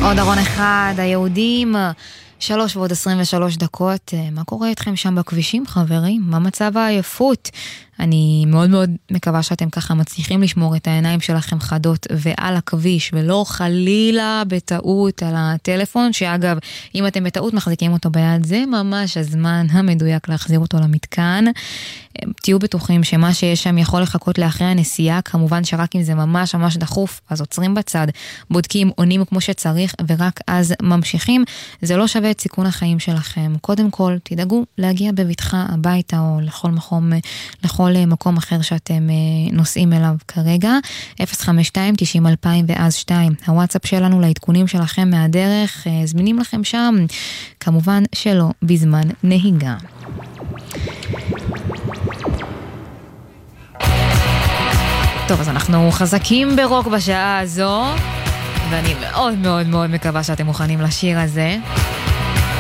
עוד ארון אחד, היהודים, 3:23. מה קורה איתכם שם בכבישים, חברים? מה מצב העייפות? אני מאוד מאוד מקווה שאתם ככה מצליחים לשמור את העיניים שלכם חדות ועל הכביש, ולא חלילה בטעות על הטלפון, שאגב, אם אתם בטעות מחזיקים אותו ביד, זה ממש הזמן המדויק להחזיר אותו למתקן. תהיו בטוחים שמה שיש שם יכול לחכות לאחרי הנסיעה, כמובן שרק אם זה ממש ממש דחוף, אז עוצרים בצד, בודקים, עונים כמו שצריך, ורק אז ממשיכים. זה לא שווה את סיכון החיים שלכם. קודם כל, תדאגו להגיע בבטחה הביתה, או לכל מקום אחר שאתם נוסעים אליו כרגע. 052-90-2002, הוואטסאפ שלנו לעדכונים שלכם מהדרך, זמינים לכם שם, כמובן שלא בזמן נהיגה. טוב, אז אנחנו חזקים ברוק בשעה הזו, ואני מאוד מאוד מאוד מקווה שאתם מוכנים לשיר הזה.